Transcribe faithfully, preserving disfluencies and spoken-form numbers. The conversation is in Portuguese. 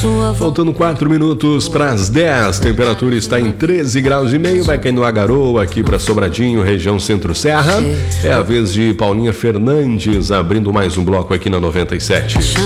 Faltando quatro minutos para as dez, temperatura está em treze graus e meio, vai caindo a garoa aqui para Sobradinho, região Centro-Serra. É a vez de Paulinha Fernandes abrindo mais um bloco aqui na noventa e sete.